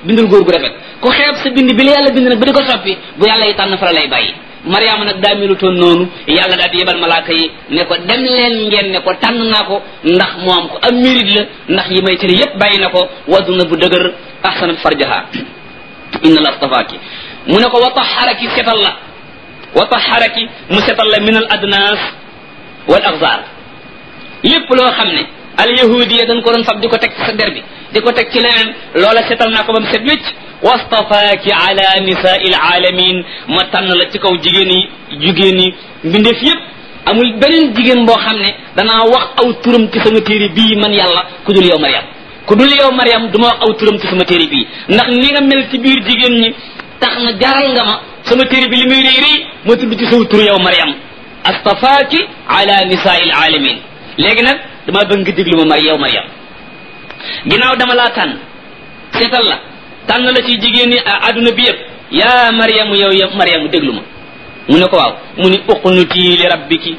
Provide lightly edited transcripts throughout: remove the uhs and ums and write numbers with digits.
bindul góor gu rafet ku xeeb sa bind bi la yàlla bind nag ba di ko soppi bu yàlla yi tànn fa la lay bàyyi Mariama nag daa melutoon noonu yàlla daal di yebal malaaka yi ne ko dem leen ngeen ne ko tànn naa ko ndax moom ko am mérite la ndax yi may tëri yépp bàyyi na ko wadduna bu dëgër ahsanat farjaha inna la astafaaki mu ne ko wa taharaki setal la wa taharaki mu setal la min al adnas wal axzar lépp loo xam ne al yahudiya dañ ko doon fab di ko teg ci sa der bi di ko teg ci leneen loola setal naa ko ba mu set wécc wastafaaki ala nisaa'il alamin ma tànn la ci kaw jigéen yi mbindeef yépp amul beneen jigéen boo xam ne danaa wax aw turam ci sama téere bii man yàlla ku dul yow Mariam ku dul yow Mariam du ma wax aw turam ci sama téere bii ndax ni nga mel ci biir jigéen ñi tax na jaral nga ma sama téere bi li muy rëy rëy ma tudd ci saw tur yow Mariam astafaaki ala nisaa'il alamin léegi nag dama bëgg nga déglu ma yow Mariam ginnaaw dama laa tànn seetal la tànn la ci jigéen ñi adduna bi yëpp yaa Mariamu yow Mariamu déglu ma mu ne ko waaw mu ni uqnuti li rabbiki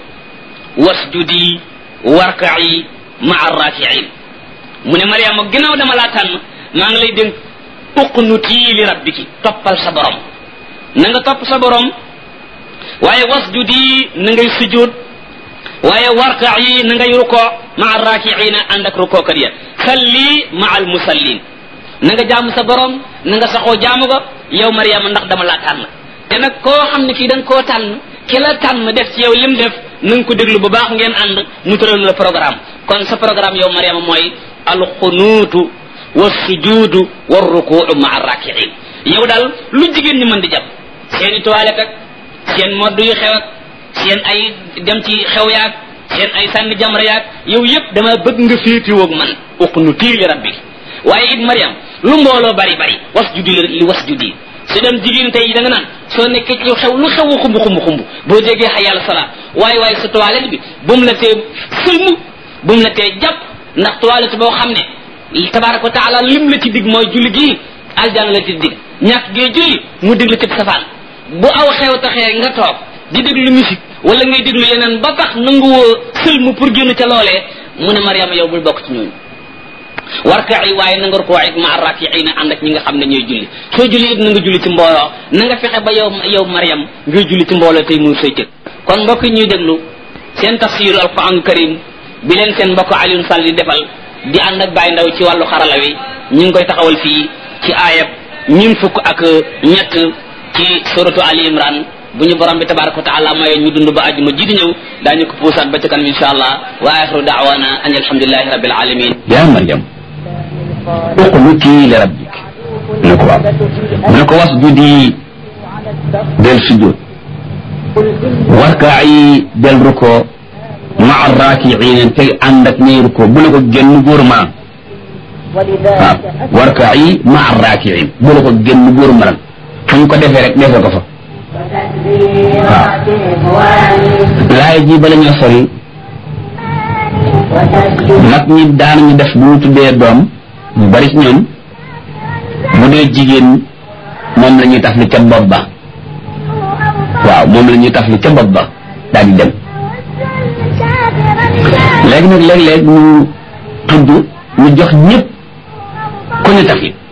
wasjudi warka'i ma'a raki'in mu ne Mariamu ginnaaw dama laa tànn maa ngi lay dénk uqnuti li rabbiki toppal sa borom na nga topp sa borom waaye wasjudi na ngay sujud waaye warka'i na ngay rukoo ma'a raki'ina ànd ak rukoo kat ya salli ma'a al musallin na nga jaamu sa borom na nga saxoo jaamu ko yow Mariama ndax dama laa tànn te nag koo xam ne kii da nga koo tànn ki la tànn def ci yow lim def na nga ko déglu bu baax ngeen ànd mu tëral la programme kon sa programme yow Mariama mooy alxunuutu wa sujuudu wa rukuu'u ma'a raki'in yow daal lu jigéen ñi mën di jàpp seen i toilette ak seen modd yu xew ak seen ay dem ci xew yaag seen ay sànni jamra yaag yow yëpp dama bëgg nga féetiwoog man uqnuti li rabbi waaye it Mariam lu mbooloo bari bari wasjudi li wasjudi su dem jigéen tey da nga naan soo nekkee ci xew lu xew xumb boo déggee xay yàlla salaa waaye sa toilette bi bu mu la tee sëlmu bu mu la tee jàpp ndax toilette boo xam ne tabaraka wa taala lim la ci dig mooy julli gii aljana la ci dig ñàkk gee julli mu dig la ci safaan bu aw xew taxee nga toog di déglu musique wala ngay déglu yeneen ba tax nanguwoo sëlmu pour génn ca loolee mu ne Mariama yow bul bokk ci ñooñu warka'i waaye na nga rukoo it ma'a raki'ina ànd ak ñi nga xam ne ñooy julli soo julli it na nga julli ci mbooloo na nga fexe ba yow Mariam ngay julli ci mbooloo tey muy say cëg kon mbokk ñuy déglu seen tafsiru alquran karim bi leen seen mbokk Alioune Sall di defal di ànd ak Baye Ndaw ci wàllu xarala wi ñu ngi koy taxawal fii ci aayab 23 ci suratu Ali Imran bu ñu borom bi tabaraka wa taala maye ñu dund ba àjjuma ji di ñëw daañu ko puusaat ba ca kanam insha allah wa axiru da'wana an alhamdulillahi rabbil alamin ya Maryam uqnuti li rabbik mu ne ko waaw mu ne ko wasjudi del sujud warka'i del ruko ma'a raki'in tey ànd ak ñay ruko bu la ko génn góor ma waaw warka'i ma'a raki'in bu la ko génn góor ma fu ñu ko defee rek defee ko fa waaw laay ji bala ñoo sori nag ñi daanañu def bu ñu tuddee doom ñu bari ci ñoom bu dee jigéen moom la ñuy taf li ca bopp ba waaw moom la ñuy taf li ca bopp ba daal di dem léegi nag léeg-léeg ñu tudd ñu jox ñëpp ku ne taf li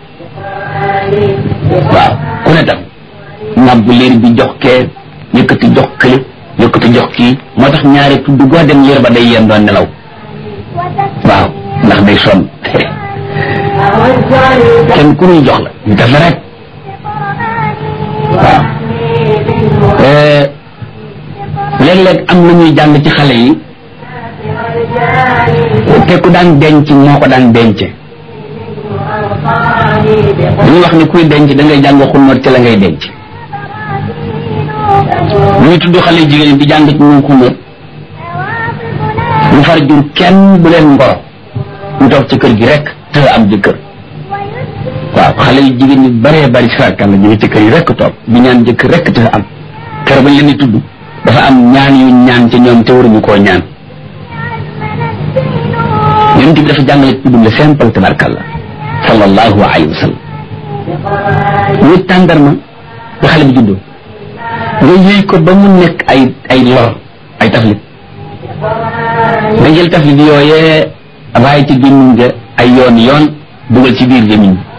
waaw ku ne taf ngàbb liir bi jox kee yëkkati jox kële yëkkati jox kii moo tax ñaari tudd goo dem liir ba day yéen doon nelaw waaw ndax day sonn kenn ku ñuy jox la ñu def la rek waaw léeg-léeg am na ñuy jàng ci xale yi te ku daan denc moo ko daan denc dañuy wax ni kuy denc da ngay jàng xulmat ci la ngay denc ñuy tudd xale jigéen di jàng ci ñoom xulmat ñu far jur kenn bu leen ngoro ñu toog ci kër gi rek te am jëkkër waaw xale yu jigéen ñi bëree bëri sàkkal la ñu ngi ci kër yi rek toog di ñaan jëkkër rek te am kër bañ leen di tudd dafa am ñaan yu ñaan ci ñoom te waruñu koo ñaan yonent bi dafa jàngale tudd la simple tabarkalla sallallahu alayhi wa sallam ñu tàndarma ba xale bi juddoo nga yëy ko ba mu nekk ay lor ay taflit nga jël taflit yooyee waaye ci gémmiñ ga ay yoon dugal ci biir gémmiñ